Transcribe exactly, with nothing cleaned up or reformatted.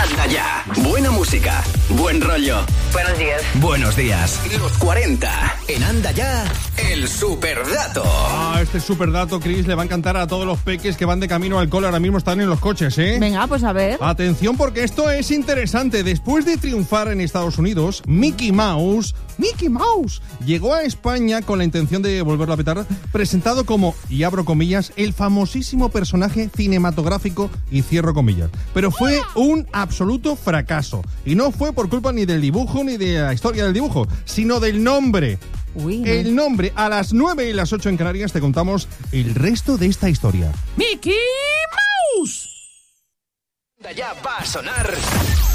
Anda ya. Buena música, buen rollo. Buenos días. Buenos días. Los cuarenta. En Anda ya, el superdato. Ah, este superdato, Chris, le va a encantar a todos los peques que van de camino al cole. Ahora mismo están en los coches, ¿eh? Venga, pues a ver. Atención, porque esto es interesante. Después de triunfar en Estados Unidos, Mickey Mouse, Mickey Mouse, llegó a España con la intención de volverlo a petar, presentado como, y abro comillas, el famosísimo personaje cinematográfico, y cierro comillas. Pero fue un absoluto fracaso. Y no fue por culpa ni del dibujo ni de la historia del dibujo, sino del nombre. Uy, no. El nombre. A las nueve y las ocho en Canarias te contamos el resto de esta historia. ¡Mickey Mouse! Ya va a sonar